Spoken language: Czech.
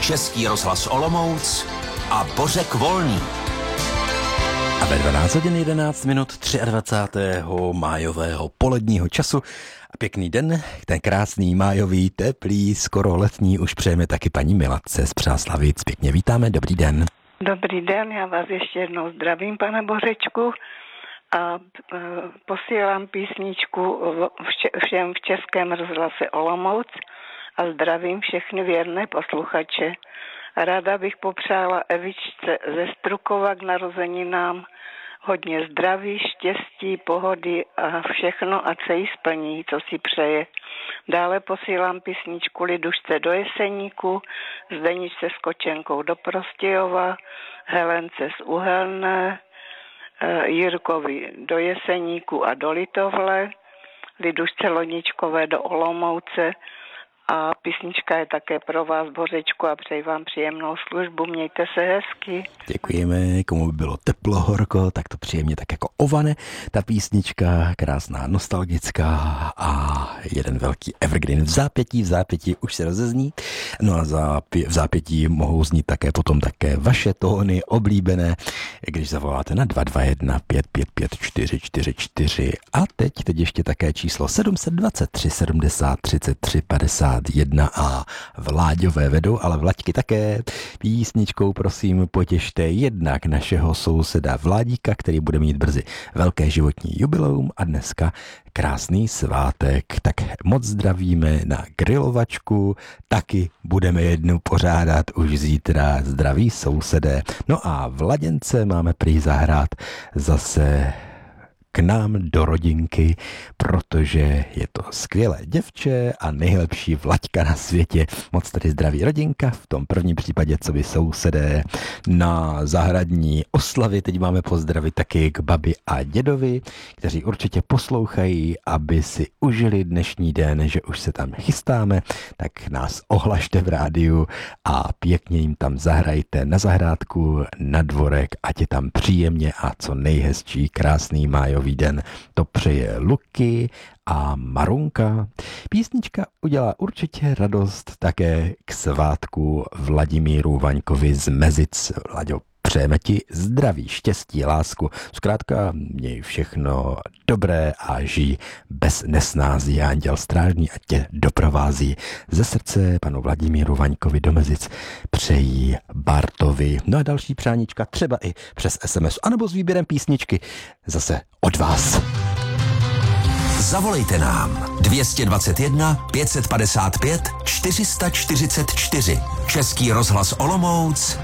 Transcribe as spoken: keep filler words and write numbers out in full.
Český rozhlas Olomouc a Bořek Volný. A ve dvanáct hodin jedenáct minut dvacátého třetího májového poledního času a pěkný den, ten krásný májový, teplý, skoro letní už přejeme taky paní Miladce z Přáslavic. Pěkně vítáme, dobrý den. Dobrý den, já vás ještě jednou zdravím, pane Bořečku, a posílám písničku všem v Českém rozhlase Olomouc a zdravím všechny věrné posluchače. Ráda bych popřála Evičce ze Strukova k narozeninám hodně zdraví, štěstí, pohody a všechno, ať se jí splní, co si přeje. Dále posílám písničku Lidušce do Jeseníku, Zdeničce s Kočenkou do Prostějova, Helence z Uhelné, Jirkovi do Jeseníku a do Litovle, Lidušce Loničkové do Olomouce. A písnička je také pro vás, Bořečku, a přeji vám příjemnou službu. Mějte se hezky. Děkujeme, komu by bylo teplo, horko, tak to příjemně tak jako ovane. Ta písnička, krásná, nostalgická a jeden velký evergreen v zápětí, v zápětí už se rozezní. No a v zápětí mohou znít také potom také vaše tóny oblíbené, když zavoláte na dva dva jedna pět pět pět čtyři čtyři čtyři. A teď, teď ještě také číslo sedm set dvacet tři sedmdesát třicet tři padesát jedna a Vláďové vedou, ale Vlaďky také. Písničkou prosím potěšte jednak našeho souseda Vládíka, který bude mít brzy velké životní jubileum a dneska krásný svátek. Tak moc zdravíme na grilovačku, taky budeme jednu pořádat už zítra. Zdraví sousedé. No a v Laděnce máme prý zahrát zase k nám do rodinky, protože je to skvělé děvče a nejlepší Vlaďka na světě. Moc tady zdraví rodinka, v tom prvním případě, co by sousedé na zahradní oslavy. Teď máme pozdravit taky k babi a dědovi, kteří určitě poslouchají, aby si užili dnešní den, že už se tam chystáme, tak nás ohlašte v rádiu a pěkně jim tam zahrajte na zahrádku, na dvorek, ať je tam příjemně a co nejhezčí, krásný májový den. To přeje Luky a Marunka. Písnička udělá určitě radost také k svátku Vladimíru Vaňkovi z Mezic. Vlaďo, přejeme ti zdraví, štěstí, lásku. Zkrátka měj všechno dobré a žij bez nesnází. Anděl strážný a tě doprovází. Ze srdce panu Vladimíru Vaňkovi do Mezic přejí Bartovi. No a další přáníčka třeba i přes es em es, anebo s výběrem písničky zase od vás. Zavolejte nám dva dva jedna pět padesát pět čtyři čtyřicet čtyři. Český rozhlas Olomouc